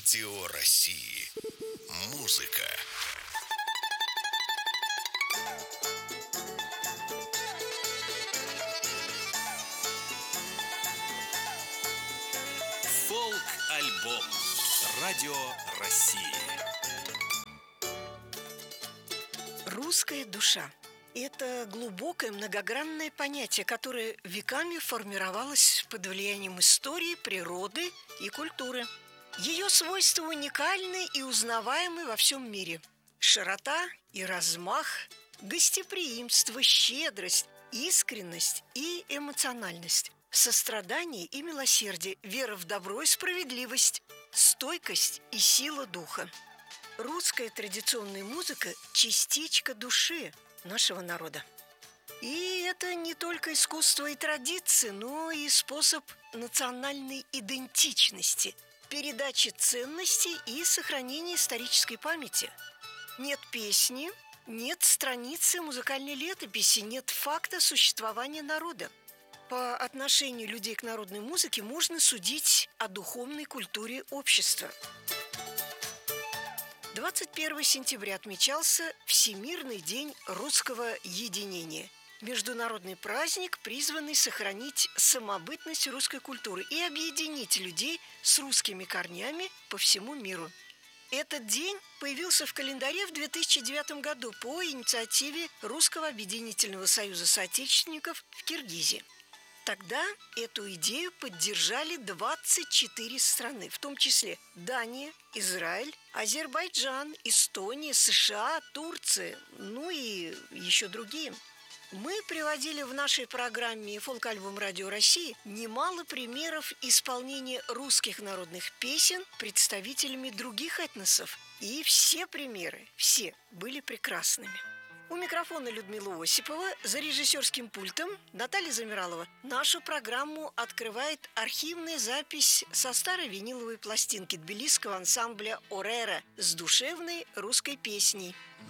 Радио России. Музыка. Фолк-альбом. Радио России. Русская душа – это глубокое многогранное понятие, которое веками формировалось под влиянием истории, природы и культуры. Ее свойства уникальны и узнаваемы во всем мире. Широта и размах, гостеприимство, щедрость, искренность и эмоциональность, сострадание и милосердие, вера в добро и справедливость, стойкость и сила духа. Русская традиционная музыка – частичка души нашего народа. И это не только искусство и традиции, но и способ национальной идентичности, передачи ценностей и сохранения исторической памяти. Нет песни, нет страницы музыкальной летописи, нет факта существования народа. По отношению людей к народной музыке можно судить о духовной культуре общества. 21 сентября отмечался Всемирный день русского единения. Международный праздник, призванный сохранить самобытность русской культуры и объединить людей с русскими корнями по всему миру. Этот день появился в календаре в 2009 году по инициативе Русского объединительного союза соотечественников в Киргизии. Тогда эту идею поддержали 24 страны, в том числе Дания, Израиль, Азербайджан, Эстония, США, Турция, ну и еще другие. Мы приводили в нашей программе «Фолк-альбом Радио России» немало примеров исполнения русских народных песен представителями других этносов. И все примеры, все были прекрасными. У микрофона Людмила Осипова, за режиссерским пультом Наталья Замиралова. Нашу программу открывает архивная запись со старой виниловой пластинки тбилисского ансамбля «Орера» с душевной русской песней.